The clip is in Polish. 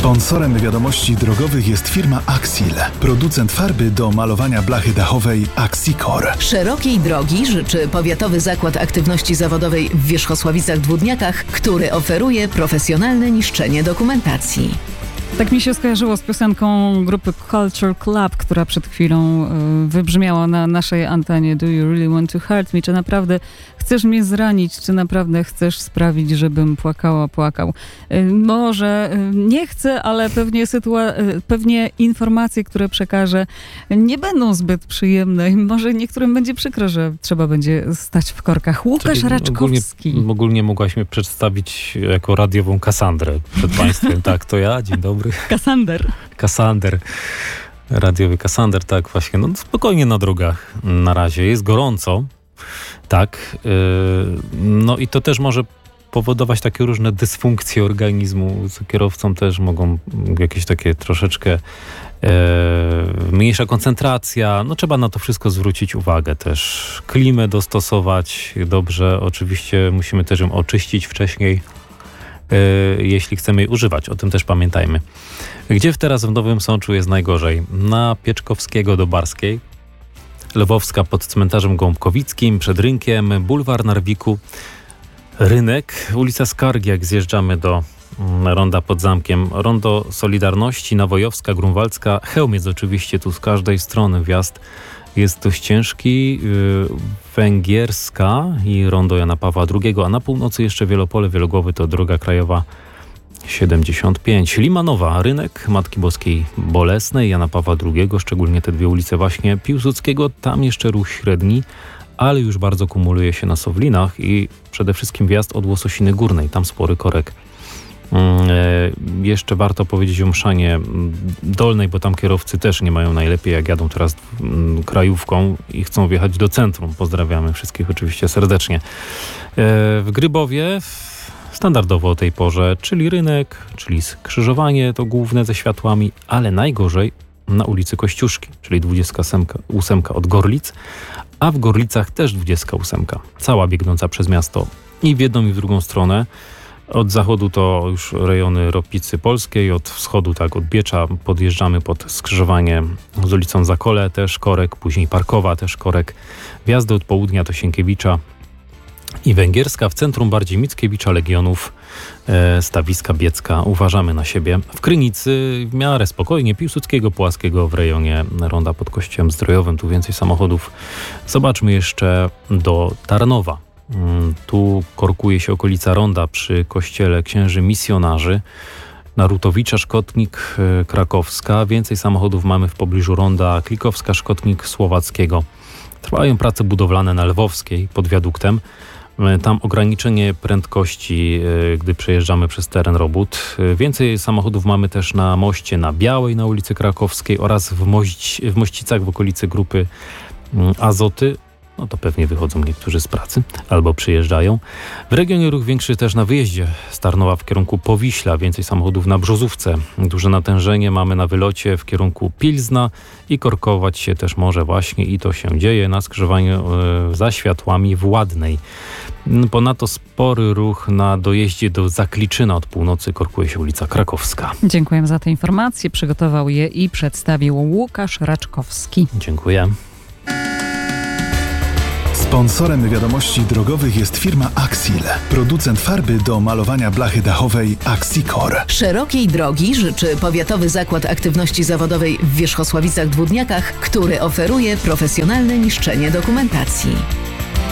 Sponsorem wiadomości drogowych jest firma Axil, producent farby do malowania blachy dachowej Axicor. Szerokiej drogi życzy Powiatowy Zakład Aktywności Zawodowej w Wierzchosławicach-Dwódniakach, który oferuje profesjonalne niszczenie dokumentacji. Tak mi się skojarzyło z piosenką grupy Culture Club, która przed chwilą wybrzmiała na naszej antenie. Do you really want to hurt me? Czy naprawdę chcesz mnie zranić? Czy naprawdę chcesz sprawić, żebym płakał? Może nie chcę, ale pewnie informacje, które przekażę, nie będą zbyt przyjemne. Może niektórym będzie przykro, że trzeba będzie stać w korkach. Łukasz Raczkowski. Ogólnie mogłaś mnie przedstawić jako radiową Kassandrę przed państwem. Tak, to ja. Dzień dobry. Kassander. Radiowy Kassander, tak właśnie. No spokojnie na drogach na razie. Jest gorąco. Tak. No i to też może powodować takie różne dysfunkcje organizmu. Z kierowcą też mogą jakieś takie troszeczkę mniejsza koncentracja. No trzeba na to wszystko zwrócić uwagę też. Klimę dostosować dobrze. Oczywiście musimy też ją oczyścić wcześniej, jeśli chcemy jej używać. O tym też pamiętajmy. Gdzie teraz w Nowym Sączu jest najgorzej? Na Pieczkowskiego do Barskiej, Lwowska pod cmentarzem Gąbkowickim, przed rynkiem, bulwar Narwiku, rynek, ulica Skargi, jak zjeżdżamy do ronda pod zamkiem, rondo Solidarności, Nawojowska, Grunwaldzka, Chełmiec oczywiście tu z każdej strony wjazd jest dość ciężki, Węgierska i rondo Jana Pawła II, a na północy jeszcze Wielopole, Wielogłowy to droga krajowa 75. Limanowa, rynek Matki Boskiej Bolesnej, Jana Pawła II, szczególnie te dwie ulice właśnie Piłsudskiego, tam jeszcze ruch średni, ale już bardzo kumuluje się na Sowlinach i przede wszystkim wjazd od Łososiny Górnej, tam spory korek. Jeszcze warto powiedzieć o Mszanie Dolnej, bo tam kierowcy też nie mają najlepiej, jak jadą teraz krajówką i chcą wjechać do centrum. Pozdrawiamy wszystkich oczywiście serdecznie. W Grybowie standardowo o tej porze, czyli rynek, czyli skrzyżowanie to główne ze światłami, ale najgorzej na ulicy Kościuszki, czyli 28 od Gorlic, a w Gorlicach też 28. Cała biegnąca przez miasto i w jedną i w drugą stronę. Od zachodu to już rejony Ropicy Polskiej, od wschodu tak od Biecza podjeżdżamy pod skrzyżowanie z ulicą Zakole, też korek, później Parkowa, też korek. Wjazdy od południa to Sienkiewicza i Węgierska, w centrum bardziej Mickiewicza, Legionów, Stawiska, Biecka. Uważamy na siebie. W Krynicy w miarę spokojnie, Piłsudskiego, Płaskiego w rejonie ronda pod Kościołem Zdrojowym, tu więcej samochodów. Zobaczmy jeszcze do Tarnowa. Tu korkuje się okolica ronda przy kościele Księży Misjonarzy. Narutowicza, Szkotnik, Krakowska. Więcej samochodów mamy w pobliżu ronda Klikowska, Szkotnik, Słowackiego. Trwają prace budowlane na Lwowskiej pod wiaduktem. Tam ograniczenie prędkości, gdy przejeżdżamy przez teren robót. Więcej samochodów mamy też na moście na Białej, na ulicy Krakowskiej oraz w Mościcach w okolicy grupy Azoty. No to pewnie wychodzą niektórzy z pracy albo przyjeżdżają. W regionie ruch większy też na wyjeździe z Tarnowa w kierunku Powiśla. Więcej samochodów na Brzozówce. Duże natężenie mamy na wylocie w kierunku Pilzna i korkować się też może właśnie i to się dzieje na skrzyżowaniu za światłami w Ładnej. Ponadto spory ruch na dojeździe do Zakliczyna od północy korkuje się ulica Krakowska. Dziękuję za te informacje. Przygotował je i przedstawił Łukasz Raczkowski. Dziękuję. Sponsorem wiadomości drogowych jest firma Axil, producent farby do malowania blachy dachowej Axicor. Szerokiej drogi życzy Powiatowy Zakład Aktywności Zawodowej w Wierzchosławicach-Dwódniakach, który oferuje profesjonalne niszczenie dokumentacji.